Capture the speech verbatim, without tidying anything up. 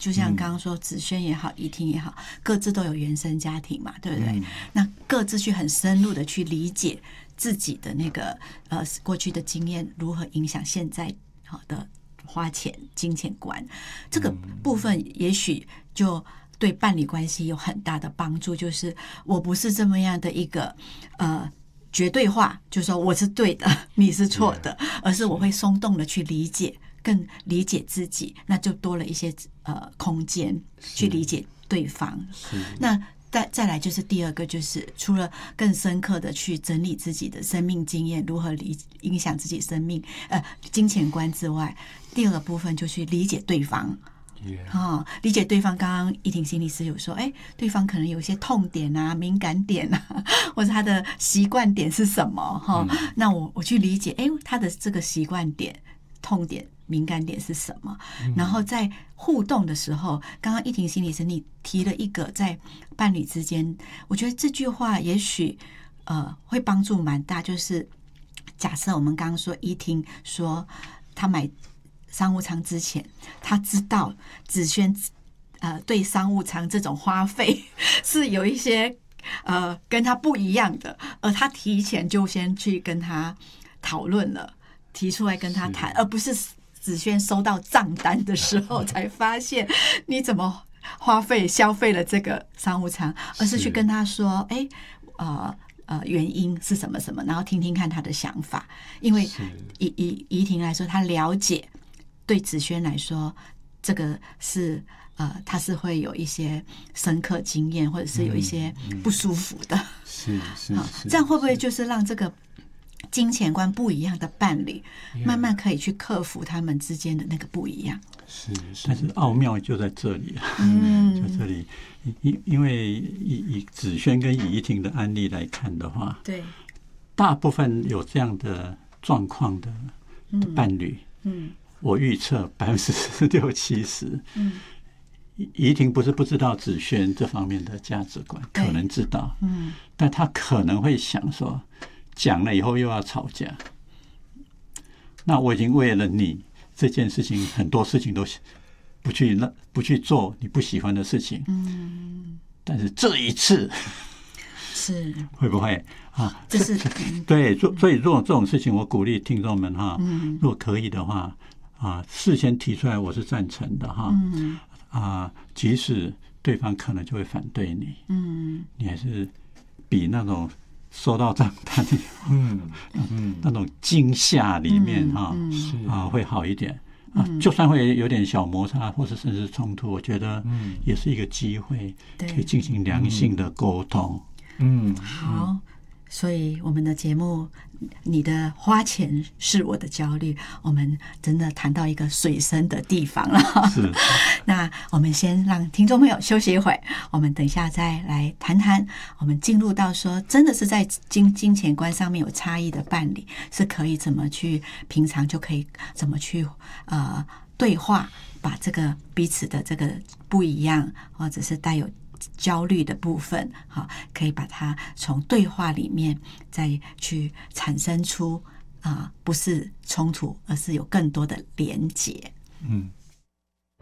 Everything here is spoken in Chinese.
就像刚刚说子轩也好，怡婷也好，各自都有原生家庭嘛，对不对？嗯、那各自去很深入的去理解自己的那个呃过去的经验如何影响现在好的花钱金钱观，这个部分也许就对伴侣关系有很大的帮助。就是我不是这么样的一个呃绝对化，就是说我是对的，你是错的，而是我会松动的去理解，更理解自己，那就多了一些呃空间去理解对方。那再再来就是第二个，就是除了更深刻的去整理自己的生命经验，如何理影响自己生命呃金钱观之外，第二个部分就去理解对方。Yeah. 哦，理解对方。刚刚怡婷心理师有说，哎，对方可能有一些痛点啊、敏感点啊，或者他的习惯点是什么？哈、哦嗯，那我我去理解，哎，他的这个习惯点、痛点、敏感点是什么？嗯、然后在互动的时候，刚刚怡婷心理师你提了一个在伴侣之间，我觉得这句话也许呃会帮助蛮大。就是假设我们刚刚说怡婷说他买商务舱之前，他知道子轩呃对商务舱这种花费是有一些呃跟他不一样的，而他提前就先去跟他讨论了，提出来跟他谈，而不是子轩收到账单的时候才发现你怎么花费消费了这个商务舱，而是去跟他说，哎，呃。呃，原因是什么什么，然后听听看他的想法。因为以以怡婷来说，他了解，对子轩来说，这个是呃，他是会有一些深刻经验，或者是有一些不舒服的。嗯嗯、 是是是， 这样会不会就是让这个金钱观不一样的伴侣，慢慢可以去克服他们之间的那个不一样？ 是，是但是奥妙就在这里，嗯，在这里，因因为以以子轩跟怡婷的案例来看的话， 对， 大部分有这样的状况的伴侣，嗯，嗯我预测百分之六七十，嗯，怡婷不是不知道子轩这方面的价值观，可能知道，嗯，但他可能会想说，讲了以后又要吵架，那我已经为了你。这件事情很多事情都不去不去做你不喜欢的事情，嗯，但是这一次是会不会啊？ 这是对，所以做这种事情，我鼓励听众们哈，嗯，如果可以的话啊，事先提出来，我是赞成的哈，嗯啊，即使对方可能就会反对你，嗯，你还是比那种收到账单，嗯嗯，那种惊吓里面哈、嗯、啊会好一点啊，就算会有点小摩擦或者甚至冲突，我觉得也是一个机会，可以进行良性的沟通。嗯， 好，所以我们的节目，你的花钱是我的焦虑，我们真的谈到一个水深的地方了。 是， 那我们先让听众朋友休息一会，我们等一下再来谈谈。我们进入到说，真的是在金金钱观上面有差异的伴侣，是可以怎么去平常就可以怎么去呃对话，把这个彼此的这个不一样，或者是带有焦虑的部分，好，可以把它从对话里面再去产生出啊、呃，不是冲突，而是有更多的连结。 嗯。